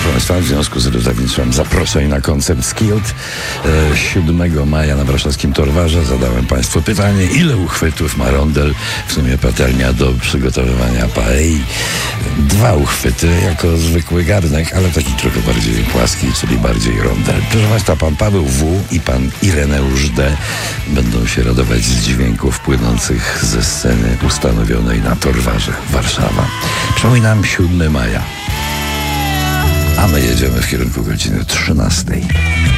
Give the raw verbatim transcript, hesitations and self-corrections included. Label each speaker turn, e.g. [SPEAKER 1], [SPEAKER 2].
[SPEAKER 1] proszę Państwa, w związku z rozdawnictwem zaproszeń na koncert Skilled e, siódmego maja na warszawskim Torwarze zadałem Państwu pytanie, ile uchwytów ma rondel, w sumie patelnia do przygotowywania paei. Dwa uchwyty jako zwykły garnek, ale taki trochę bardziej płaski, czyli bardziej rondel. Proszę Państwa, pan Paweł W. i pan Ireneusz D. będą się radować z dźwięków płynących ze sceny ustanowionej na Torwarze Warszawa. Przypominam, siódmego maja. A my jedziemy w kierunku godziny trzynastej.